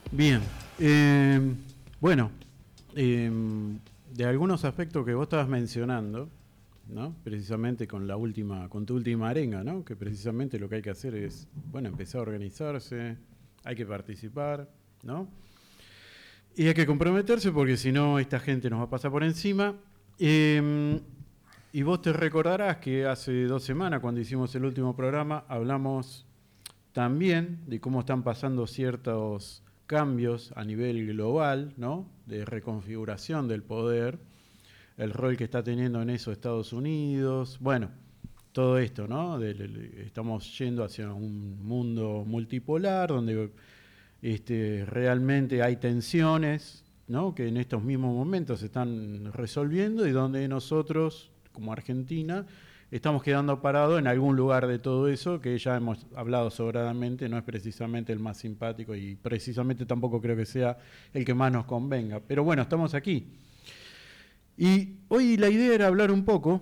Bien, bueno, eh, de algunos aspectos que vos estabas mencionando, ¿no? Precisamente con tu última arenga, ¿no? Que precisamente lo que hay que hacer es, bueno, empezar a organizarse, hay que participar, ¿no? Y hay que comprometerse porque si no esta gente nos va a pasar por encima. Y vos te recordarás que hace 2 semanas, cuando hicimos el último programa, hablamos también de cómo están pasando ciertos cambios a nivel global, ¿no? De reconfiguración del poder, el rol que está teniendo en eso Estados Unidos, bueno, todo esto, ¿no? Estamos yendo hacia un mundo multipolar donde realmente hay tensiones, ¿no? Que en estos mismos momentos se están resolviendo y donde nosotros, como Argentina, estamos quedando parados en algún lugar de todo eso que ya hemos hablado sobradamente, no es precisamente el más simpático y precisamente tampoco creo que sea el que más nos convenga. Pero bueno, estamos aquí. Y hoy la idea era hablar un poco,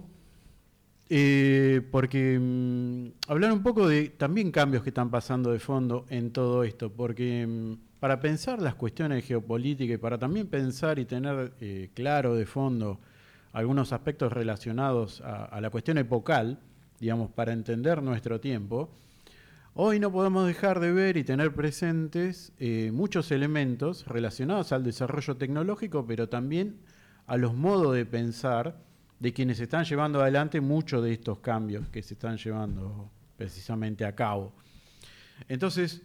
porque hablar un poco de también cambios que están pasando de fondo en todo esto, porque para pensar las cuestiones geopolíticas y para también pensar y tener claro de fondo algunos aspectos relacionados a la cuestión epocal, digamos, para entender nuestro tiempo, hoy no podemos dejar de ver y tener presentes muchos elementos relacionados al desarrollo tecnológico, pero también a los modos de pensar de quienes están llevando adelante muchos de estos cambios que se están llevando precisamente a cabo. Entonces,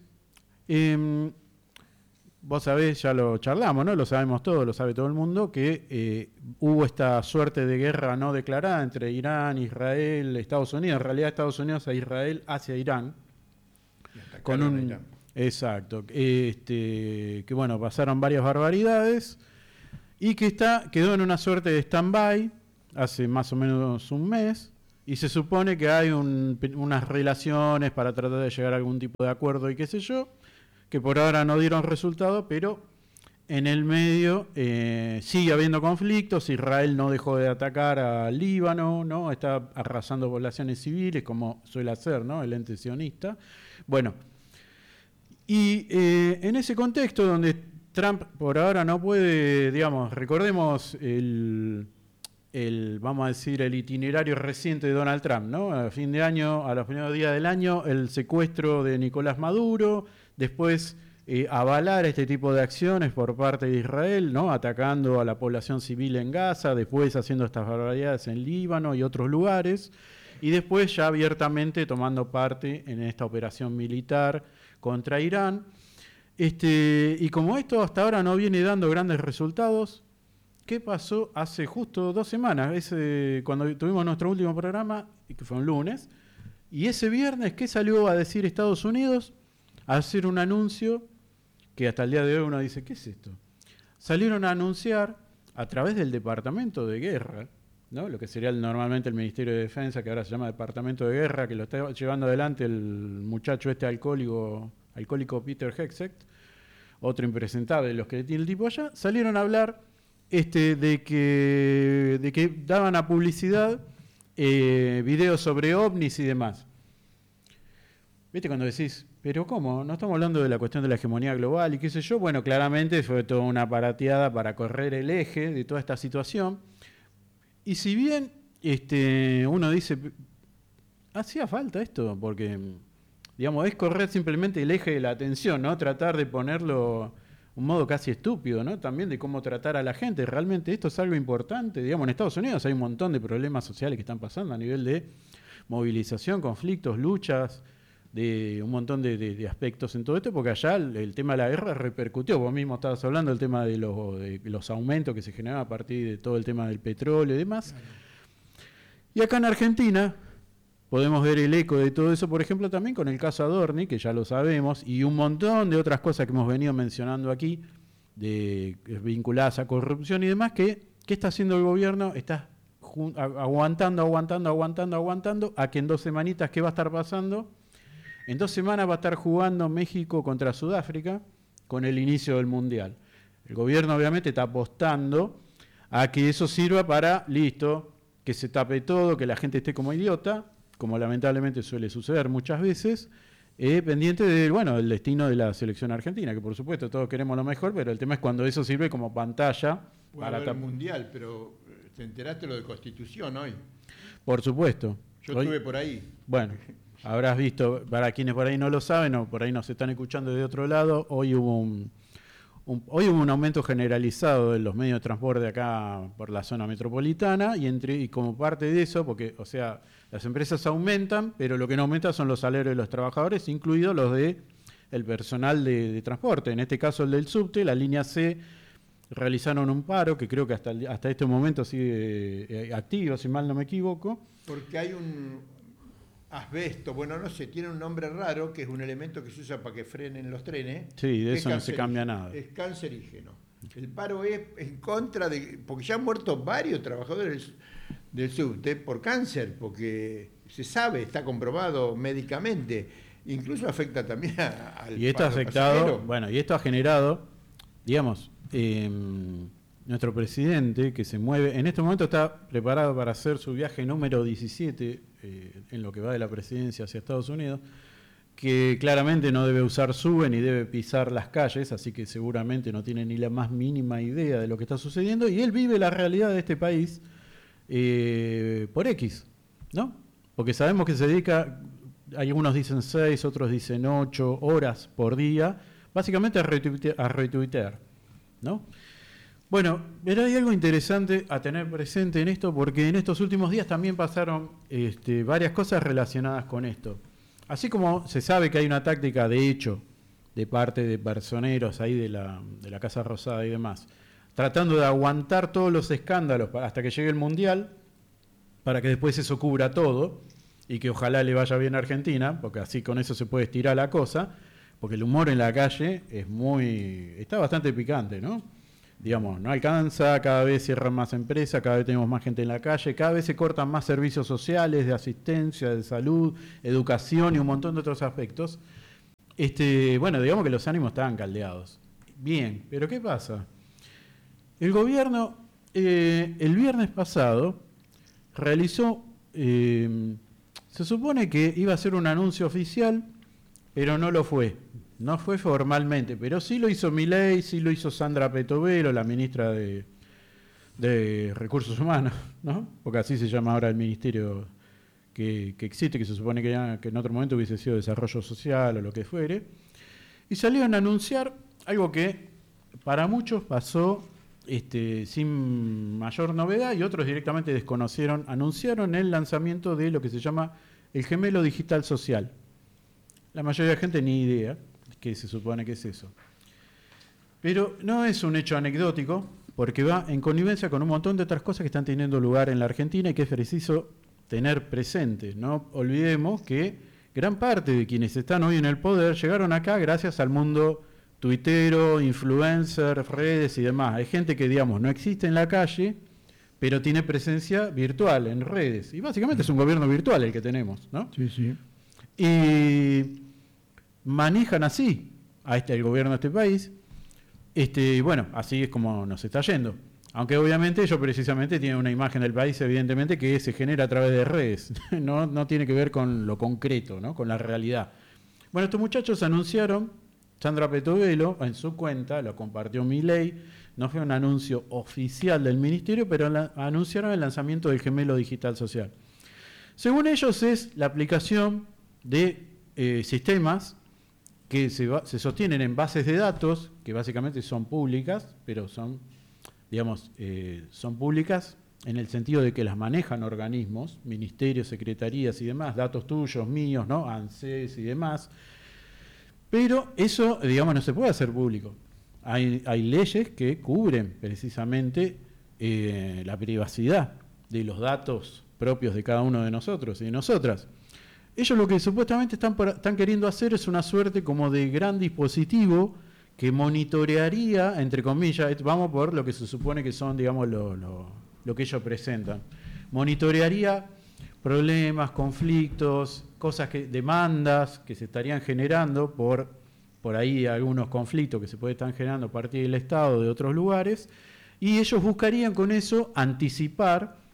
vos sabés, ya lo charlamos, ¿no? Lo sabemos todos, lo sabe todo el mundo, que hubo esta suerte de guerra no declarada entre Irán, Israel, Estados Unidos, en realidad Estados Unidos a Israel hacia Irán. Con un Irán. Exacto. Que bueno, pasaron varias barbaridades y que quedó en una suerte de stand-by hace más o menos un mes, y se supone que hay unas relaciones para tratar de llegar a algún tipo de acuerdo y qué sé yo, que por ahora no dieron resultado, pero en el medio sigue habiendo conflictos. Israel no dejó de atacar al Líbano, ¿no? Está arrasando poblaciones civiles, como suele hacer, ¿no? El ente sionista. Bueno, y en ese contexto donde Trump por ahora no puede, digamos, recordemos vamos a decir, el itinerario reciente de Donald Trump, ¿no? A fin de año, a los primeros días del año, el secuestro de Nicolás Maduro, después avalar este tipo de acciones por parte de Israel, ¿no? Atacando a la población civil en Gaza, después haciendo estas barbaridades en Líbano y otros lugares, y después ya abiertamente tomando parte en esta operación militar contra Irán. Y como esto hasta ahora no viene dando grandes resultados, ¿qué pasó hace justo 2 semanas? Cuando tuvimos nuestro último programa, que fue un lunes, y ese viernes, ¿qué salió a decir Estados Unidos? A hacer un anuncio que hasta el día de hoy uno dice, ¿qué es esto? Salieron a anunciar a través del Departamento de Guerra, ¿no? Lo que sería normalmente el Ministerio de Defensa, que ahora se llama Departamento de Guerra, que lo está llevando adelante el muchacho alcohólico Peter Hegseth, otro impresentable de los que tiene el tipo allá, salieron a hablar de que daban a publicidad videos sobre ovnis y demás. ¿Viste cuando decís, pero cómo? No estamos hablando de la cuestión de la hegemonía global y qué sé yo. Bueno, claramente fue toda una aparateada para correr el eje de toda esta situación. Y si bien uno dice, hacía falta esto, porque digamos, es correr simplemente el eje de la atención, ¿no? Tratar de ponerlo un modo casi estúpido, ¿no? También de cómo tratar a la gente. Realmente esto es algo importante. Digamos, en Estados Unidos hay un montón de problemas sociales que están pasando a nivel de movilización, conflictos, luchas, de un montón de aspectos en todo esto, porque allá el tema de la guerra repercutió. Vos mismo estabas hablando del tema de los aumentos que se generaban a partir de todo el tema del petróleo y demás. Y acá en Argentina podemos ver el eco de todo eso, por ejemplo, también con el caso Adorni, que ya lo sabemos, y un montón de otras cosas que hemos venido mencionando aquí, vinculadas a corrupción y demás, ¿qué está haciendo el gobierno? Está aguantando, a que en 2 semanitas, ¿qué va a estar pasando? En 2 semanas va a estar jugando México contra Sudáfrica con el inicio del Mundial. El gobierno obviamente está apostando a que eso sirva para, listo, que se tape todo, que la gente esté como idiota, como lamentablemente suele suceder muchas veces, pendiente del, bueno, el destino de la selección argentina, que por supuesto todos queremos lo mejor, pero el tema es cuando eso sirve como pantalla para el Mundial, pero ¿te enteraste lo de Constitución hoy? Por supuesto. Yo estuve por ahí. Bueno, habrás visto, para quienes por ahí no lo saben o por ahí nos están escuchando de otro lado, hoy hubo un aumento generalizado de los medios de transporte acá por la zona metropolitana y como parte de eso, porque, o sea, las empresas aumentan, pero lo que no aumenta son los salarios de los trabajadores, incluidos los de el personal de transporte. En este caso el del subte, la línea C, realizaron un paro que creo que hasta este momento sigue activo, si mal no me equivoco. Porque hay un asbesto, bueno, no sé, tiene un nombre raro, que es un elemento que se usa para que frenen los trenes. Sí, de eso no se cambia nada. Es cancerígeno. El paro es en contra de... Porque ya han muerto varios trabajadores del subte por cáncer, porque se sabe, está comprobado médicamente. Incluso afecta también al y esto ha afectado, pasajero. Bueno, y esto ha generado, digamos, nuestro presidente que se mueve, en este momento está preparado para hacer su viaje número 17 en lo que va de la presidencia hacia Estados Unidos, que claramente no debe usar SUBE ni debe pisar las calles, así que seguramente no tiene ni la más mínima idea de lo que está sucediendo, y él vive la realidad de este país por X, ¿no? Porque sabemos que se dedica, algunos dicen 6, otros dicen 8 horas por día, básicamente a retuitear, ¿no? Bueno, pero hay algo interesante a tener presente en esto, porque en estos últimos días también pasaron varias cosas relacionadas con esto. Así como se sabe que hay una táctica de hecho de parte de personeros ahí de la Casa Rosada y demás, tratando de aguantar todos los escándalos hasta que llegue el Mundial, para que después eso cubra todo, y que ojalá le vaya bien a Argentina, porque así con eso se puede estirar la cosa, porque el humor en la calle está bastante picante, ¿no? Digamos, no alcanza, cada vez cierran más empresas, cada vez tenemos más gente en la calle, cada vez se cortan más servicios sociales, de asistencia, de salud, educación y un montón de otros aspectos. Bueno, digamos que los ánimos estaban caldeados. Bien, pero ¿qué pasa? El gobierno, el viernes pasado, realizó, se supone que iba a ser un anuncio oficial, pero no lo fue. No fue formalmente, pero sí lo hizo Milei, sí lo hizo Sandra Petovelo, la ministra de Recursos Humanos, ¿no? Porque así se llama ahora el ministerio que existe, que se supone que en otro momento hubiese sido Desarrollo Social o lo que fuere. Y salieron a anunciar algo que para muchos pasó sin mayor novedad y otros directamente desconocieron. Anunciaron el lanzamiento de lo que se llama el gemelo digital social. La mayoría de la gente ni idea que se supone que es eso. Pero no es un hecho anecdótico, porque va en connivencia con un montón de otras cosas que están teniendo lugar en la Argentina y que es preciso tener presente. No olvidemos que gran parte de quienes están hoy en el poder llegaron acá gracias al mundo tuitero, influencer, redes y demás. Hay gente que, digamos, no existe en la calle, pero tiene presencia virtual en redes. Y básicamente es un gobierno virtual el que tenemos, ¿no? Sí, sí. Y manejan así el gobierno de este país. Bueno, así es como nos está yendo. Aunque obviamente ellos precisamente tienen una imagen del país, evidentemente, que se genera a través de redes. No tiene que ver con lo concreto, ¿no? Con la realidad. Bueno, estos muchachos anunciaron, Sandra Petovelo, en su cuenta, lo compartió Milei, no fue un anuncio oficial del ministerio, pero anunciaron el lanzamiento del gemelo digital social. Según ellos es la aplicación de sistemas que se sostienen en bases de datos, que básicamente son públicas, pero son públicas en el sentido de que las manejan organismos, ministerios, secretarías y demás, datos tuyos, míos, ¿no? ANSES y demás. Pero eso, digamos, no se puede hacer público. Hay leyes que cubren precisamente la privacidad de los datos propios de cada uno de nosotros y de nosotras. Ellos lo que supuestamente están queriendo hacer es una suerte como de gran dispositivo que monitorearía, entre comillas, vamos por lo que se supone que son, digamos, lo que ellos presentan. Monitorearía problemas, conflictos, demandas que se estarían generando por ahí algunos conflictos que se pueden estar generando a partir del Estado de otros lugares, y ellos buscarían con eso anticipar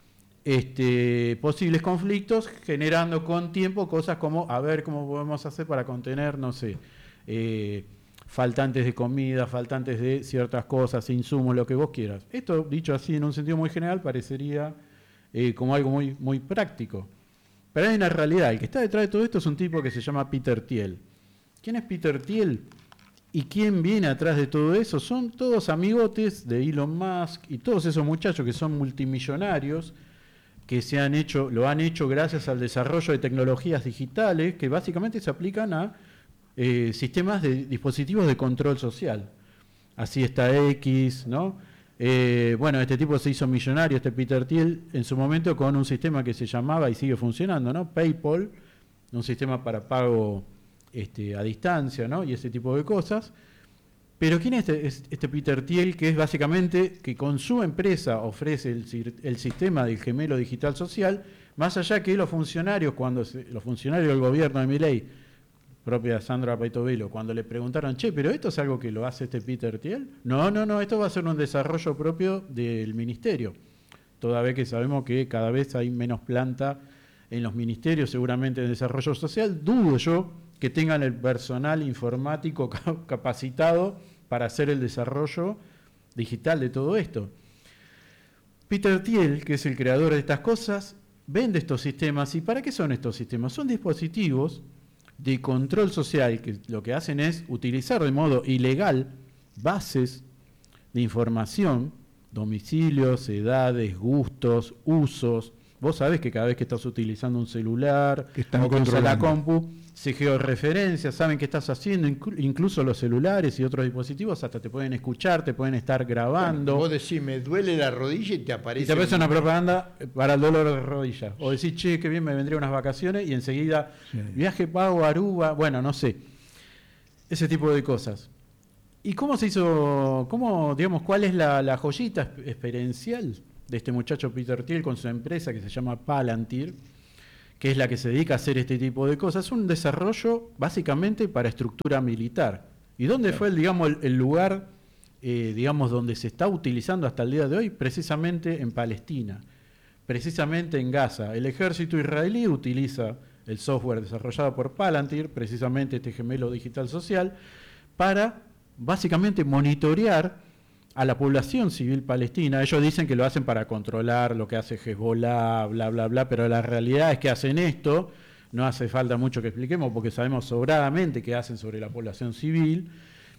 posibles conflictos, generando con tiempo cosas como a ver cómo podemos hacer para contener, no sé, faltantes de comida, faltantes de ciertas cosas, insumos, lo que vos quieras. Esto, dicho así en un sentido muy general, parecería como algo muy, muy práctico. Pero hay una realidad. El que está detrás de todo esto es un tipo que se llama Peter Thiel. ¿Quién es Peter Thiel? ¿Y quién viene atrás de todo eso? Son todos amigotes de Elon Musk y todos esos muchachos que son multimillonarios, que lo han hecho gracias al desarrollo de tecnologías digitales que básicamente se aplican a sistemas de dispositivos de control social. Así está X, ¿no? Bueno, este tipo se hizo millonario, este Peter Thiel, en su momento con un sistema que se llamaba y sigue funcionando, ¿no? PayPal, un sistema para pago a distancia, ¿no? Y ese tipo de cosas. Pero ¿quién es este Peter Thiel? Que es básicamente que con su empresa ofrece el sistema del gemelo digital social, más allá que los funcionarios, los funcionarios del gobierno de Milei, propia Sandra Paitovelo, cuando le preguntaron, che, pero esto es algo que lo hace este Peter Thiel. No, esto va a ser un desarrollo propio del ministerio. Toda vez que sabemos que cada vez hay menos planta en los ministerios, seguramente en desarrollo social, dudo yo que tengan el personal informático capacitado para hacer el desarrollo digital de todo esto. Peter Thiel, que es el creador de estas cosas, vende estos sistemas. ¿Y para qué son estos sistemas? Son dispositivos de control social que lo que hacen es utilizar de modo ilegal bases de información, domicilios, edades, gustos, usos. Vos sabés que cada vez que estás utilizando un celular o que usas la compu, se georreferencia, saben qué estás haciendo, incluso los celulares y otros dispositivos hasta te pueden escuchar, te pueden estar grabando. Vos decís, me duele la rodilla y te aparece... Y te aparece una propaganda para el dolor de rodilla. O decís, che, qué bien, me vendría unas vacaciones y enseguida, viaje pago a Aruba, bueno, no sé. Ese tipo de cosas. ¿Y cómo se hizo, cuál es la joyita experiencial de este muchacho Peter Thiel con su empresa que se llama Palantir, que es la que se dedica a hacer este tipo de cosas? Es un desarrollo básicamente para estructura militar. ¿Y dónde fue el lugar, donde se está utilizando hasta el día de hoy? Precisamente en Palestina, precisamente en Gaza. El ejército israelí utiliza el software desarrollado por Palantir, precisamente este gemelo digital social, para básicamente monitorear a la población civil palestina. Ellos dicen que lo hacen para controlar lo que hace Hezbollah, bla, bla, bla, pero la realidad es que hacen esto, no hace falta mucho que expliquemos porque sabemos sobradamente qué hacen sobre la población civil.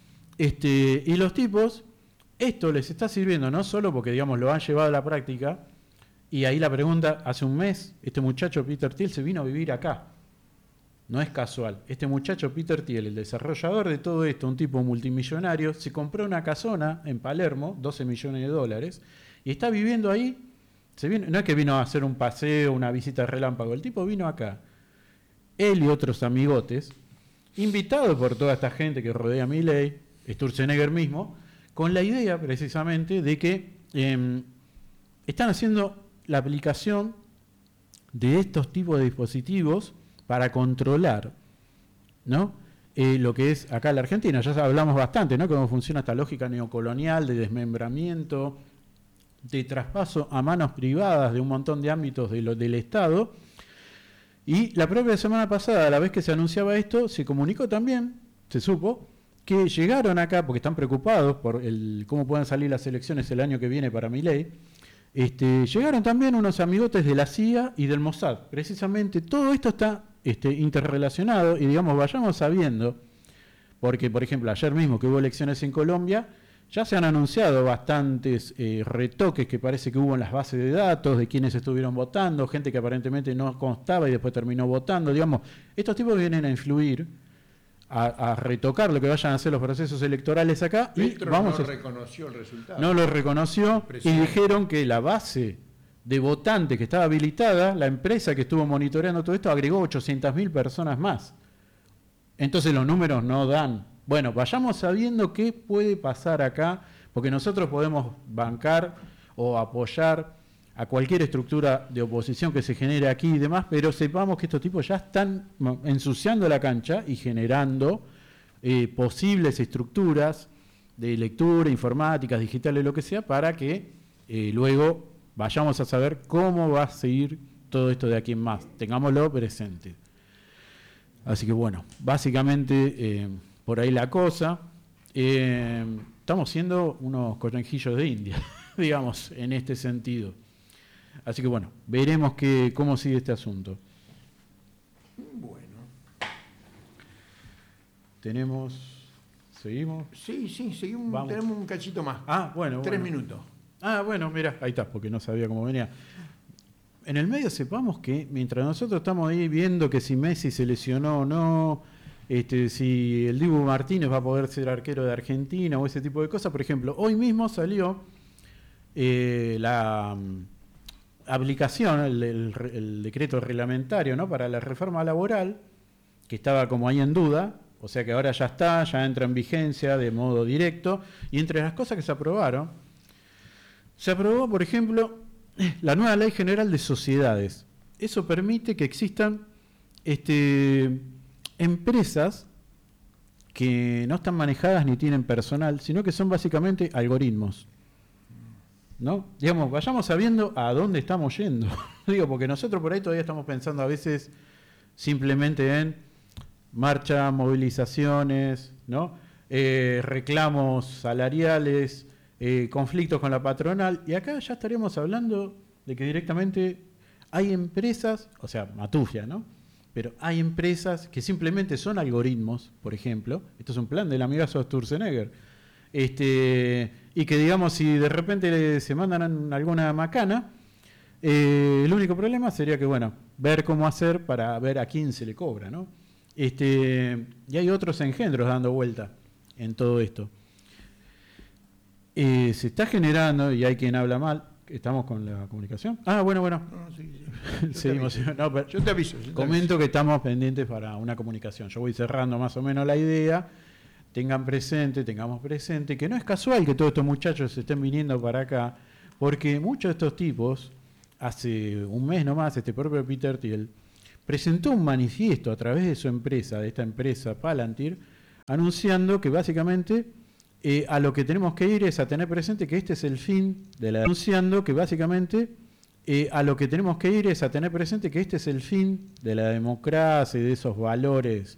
Y los tipos, esto les está sirviendo no solo porque, lo han llevado a la práctica, y ahí la pregunta, hace un mes, este muchacho Peter Thiel se vino a vivir acá. No es casual. Este muchacho Peter Thiel, el desarrollador de todo esto, un tipo multimillonario, se compró una casona en Palermo, 12 millones de dólares, y está viviendo ahí. No es que vino a hacer un paseo, una visita relámpago, el tipo vino acá. Él y otros amigotes, invitados por toda esta gente que rodea a Milei, Sturzenegger mismo, con la idea precisamente de que están haciendo la aplicación de estos tipos de dispositivos para controlar, ¿no? Lo que es acá la Argentina. Ya hablamos bastante, ¿no? Cómo funciona esta lógica neocolonial de desmembramiento, de traspaso a manos privadas de un montón de ámbitos del Estado. Y la propia semana pasada, a la vez que se anunciaba esto, se comunicó también, se supo, que llegaron acá, porque están preocupados por cómo puedan salir las elecciones el año que viene para Milei. Llegaron también unos amigotes de la CIA y del Mossad. Precisamente todo esto está interrelacionado y vayamos sabiendo, porque por ejemplo ayer mismo que hubo elecciones en Colombia, ya se han anunciado bastantes retoques que parece que hubo en las bases de datos de quienes estuvieron votando, gente que aparentemente no constaba y después terminó votando. Estos tipos vienen a influir, a retocar lo que vayan a hacer los procesos electorales acá. Petro no reconoció el resultado. No lo reconoció y dijeron que la base de votantes que estaba habilitada, la empresa que estuvo monitoreando todo esto agregó 800.000 personas más. Entonces los números no dan. Bueno, vayamos sabiendo qué puede pasar acá, porque nosotros podemos bancar o apoyar a cualquier estructura de oposición que se genere aquí y demás, pero sepamos que estos tipos ya están ensuciando la cancha y generando posibles estructuras de lectura, informáticas, digitales, lo que sea, para que luego vayamos a saber cómo va a seguir todo esto de aquí en más. Tengámoslo presente. Así que bueno, básicamente por ahí la cosa. Estamos siendo unos conejillos de India, digamos, en este sentido. Así que bueno, veremos cómo sigue este asunto. Bueno. ¿Seguimos? Sí, seguimos. Vamos. Tenemos un cachito más. Bueno. 3 minutos. Bueno, mira, ahí está, porque no sabía cómo venía. En el medio sepamos que mientras nosotros estamos ahí viendo que si Messi se lesionó o no, si el Dibu Martínez va a poder ser arquero de Argentina o ese tipo de cosas, por ejemplo, hoy mismo salió la aplicación, el decreto reglamentario, ¿no?, para la reforma laboral, que estaba como ahí en duda, o sea que ahora ya entra en vigencia de modo directo, y entre las cosas que se aprobaron, se aprobó, por ejemplo, la nueva Ley General de Sociedades. Eso permite que existan empresas que no están manejadas ni tienen personal, sino que son básicamente algoritmos, ¿no? Digamos, vayamos sabiendo a dónde estamos yendo. Digo, porque nosotros por ahí todavía estamos pensando a veces simplemente en marcha, movilizaciones, ¿no? Reclamos salariales, conflictos con la patronal, y acá ya estaríamos hablando de que directamente hay empresas, o sea, matufia, ¿no?, pero hay empresas que simplemente son algoritmos, por ejemplo. Esto es un plan del amigazo Sturzenegger. Y que, digamos, si de repente se mandan alguna macana, el único problema sería que, bueno, ver cómo hacer para ver a quién se le cobra, ¿no? Y hay otros engendros dando vuelta en todo esto. Se está generando, y hay quien habla mal. ¿Estamos con la comunicación? Bueno. No, sí. Seguimos. Yo te aviso. Comento que estamos pendientes para una comunicación. Yo voy cerrando más o menos la idea. Tengamos presente que no es casual que todos estos muchachos se estén viniendo para acá, porque muchos de estos tipos, hace un mes nomás, este propio Peter Thiel, presentó un manifiesto a través de su empresa, de esta empresa Palantir, anunciando que básicamente a lo que tenemos que ir es a tener presente que este es el fin de la... Anunciando que básicamente a lo que tenemos que ir es a tener presente que este es el fin de la democracia y de esos valores